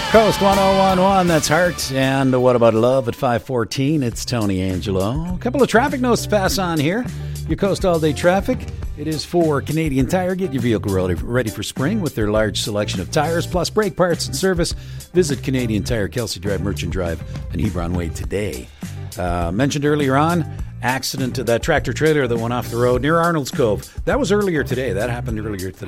Coast 1011, that's Heart. And What About Love at 5:14. It's Tony Angelo. A couple of traffic notes to pass on here. Your Coast All Day traffic. It is for Canadian Tire. Get your vehicle ready for spring with their large selection of tires, plus brake parts and service. Visit Canadian Tire, Kelsey Drive, Merchant Drive, and Hebron Way today. Mentioned earlier on, accident to that tractor trailer that went off the road near Arnold's Cove. That was earlier today. That happened earlier today.